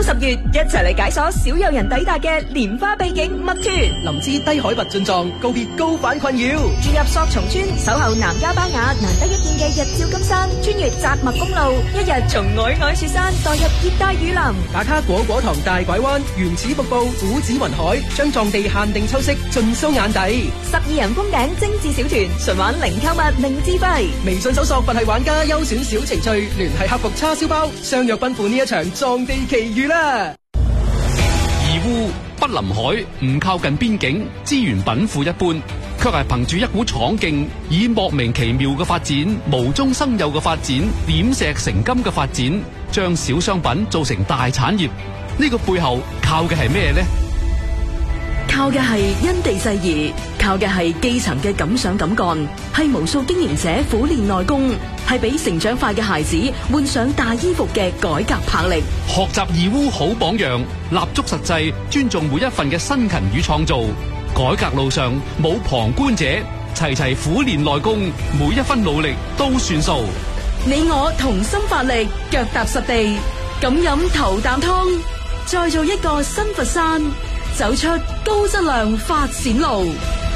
10月，一齊嚟解鎖少有人抵達嘅蓮花秘境密團。 林芝低海拔進藏，告別高反困擾。 住入索松村，守候南迦巴雅難得一見嘅日照金山，穿越扎麥公路，一日從皚皚雪山墮入熱帶雨林。 打卡果果塘大拐彎、原始瀑布、古子雲海，將藏地限定秋色盡收眼底。 12人封頂精緻小團，純玩零購物零資費。 微信搜索佛系玩家優選小情趣，聯繫客服叉燒包，相約奔赴呢一場藏地奇遇啦！ 義烏不臨海，唔靠近邊境，資源稟賦一般，卻係憑住一股闖勁，以莫名其妙嘅發展、無中生有嘅發展、點石成金嘅發展，將小商品做成大產業。呢個背後靠嘅係咩呢？ 靠嘅係因地制宜，靠嘅係基層嘅敢想敢幹，係無數經營者苦練內功，係俾成長快嘅孩子換上大衣服嘅改革魄力。 學習義烏好榜樣，立足實際，尊重每一份嘅辛勤與創造。改革路上冇旁觀者，齊齊苦練內功，每一分努力都算數。 你我同心發力，腳踏實地，敢飲頭啖湯，再做一個新佛山，走出高質量發展路。